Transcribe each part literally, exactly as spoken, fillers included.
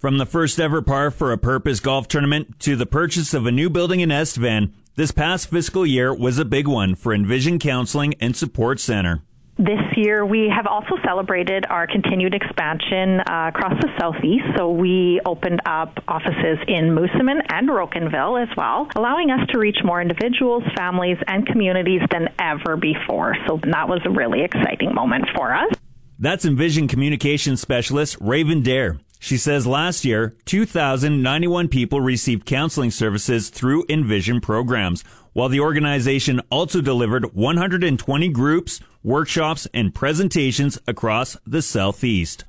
From the first ever Par for a Purpose golf tournament to the purchase of a new building in Estevan, this past fiscal year was a big one for Envision Counseling and Support Center. This year, we have also celebrated our continued expansion uh, across the southeast. So we opened up offices in Moosomin and Rocanville as well, allowing us to reach more individuals, families, and communities than ever before. So that was a really exciting moment for us. That's Envision Communications Specialist Raven Dare. She says last year, two thousand ninety-one people received counseling services through Envision programs, while the organization also delivered one hundred twenty groups, workshops, and presentations across the Southeast.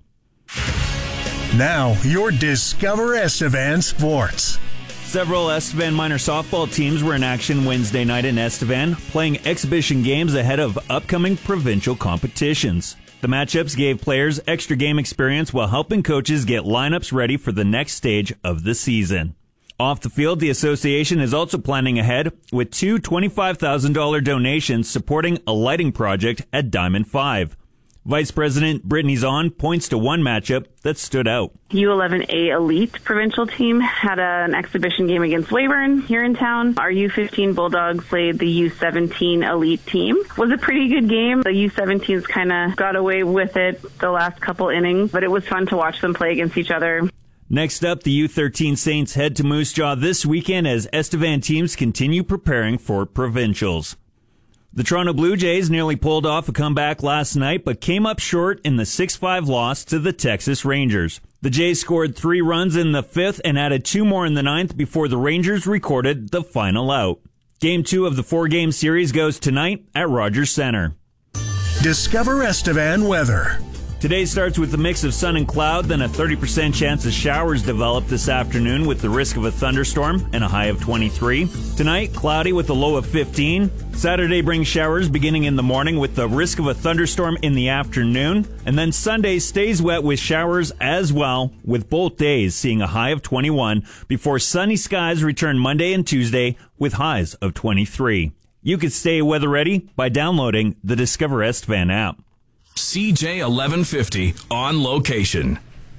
Now, your Discover Estevan Sports. Several Estevan minor softball teams were in action Wednesday night in Estevan, playing exhibition games ahead of upcoming provincial competitions. The matchups gave players extra game experience while helping coaches get lineups ready for the next stage of the season. Off the field, the association is also planning ahead with two twenty-five thousand dollars donations supporting a lighting project at Diamond five. Vice President Brittany Zahn points to one matchup that stood out. U eleven A Elite provincial team had a, an exhibition game against Weyburn here in town. Our U fifteen Bulldogs played the U seventeen Elite team. It was a pretty good game. The U seventeens kind of got away with it the last couple innings, but it was fun to watch them play against each other. Next up, the U thirteen Saints head to Moose Jaw this weekend as Estevan teams continue preparing for provincials. The Toronto Blue Jays nearly pulled off a comeback last night, but came up short in the six five loss to the Texas Rangers. The Jays scored three runs in the fifth and added two more in the ninth before the Rangers recorded the final out. Game two of the four-game series goes tonight at Rogers Centre. Discover Estevan weather. Today starts with a mix of sun and cloud, then a thirty percent chance of showers develop this afternoon with the risk of a thunderstorm and a high of twenty-three. Tonight, cloudy with a low of fifteen. Saturday brings showers beginning in the morning with the risk of a thunderstorm in the afternoon. And then Sunday stays wet with showers as well, with both days seeing a high of twenty-one before sunny skies return Monday and Tuesday with highs of twenty-three. You can stay weather ready by downloading the Discover Estevan app. C J eleven fifty on location.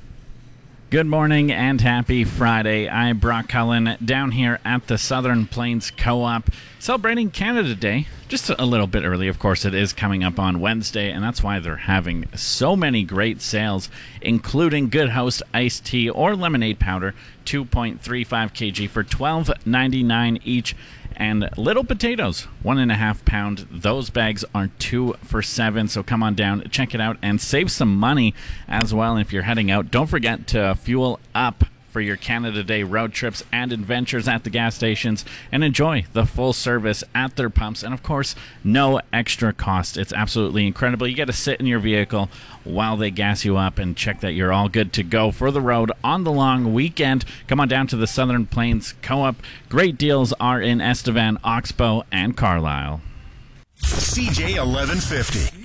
Good morning and happy Friday. I'm Brock Cullen down here at the Southern Plains Co-op celebrating Canada Day. Just a little bit early, of course. It is coming up on Wednesday, and that's why they're having so many great sales, including Good Host iced tea or lemonade powder, two point three five kilograms for twelve ninety-nine each. And little potatoes, one and a half pound. Those bags are two for seven. So come on down, check it out, and save some money as well. And if you're heading out, don't forget to fuel up for your Canada Day road trips and adventures at the gas stations, and enjoy the full service at their pumps. And of course, no extra cost. It's absolutely incredible. You get to sit in your vehicle while they gas you up and check that you're all good to go for the road on the long weekend. Come on down to the Southern Plains Co-op. Great deals are in Estevan, Oxbow, and Carlisle. C J eleven fifty.